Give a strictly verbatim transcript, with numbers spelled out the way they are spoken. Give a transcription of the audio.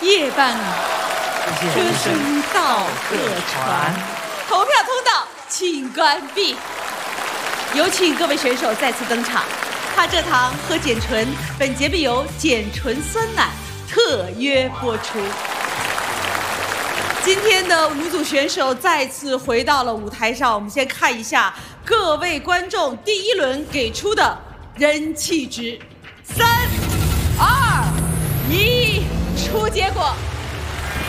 夜半歌声到各传，投票通道请关闭。有请各位选手再次登场。怕蔗糖和碱醇，本节目由碱醇酸奶特约播出。今天的五组选手再次回到了舞台上，我们先看一下各位观众第一轮给出的人气值。三、二、一，出结果。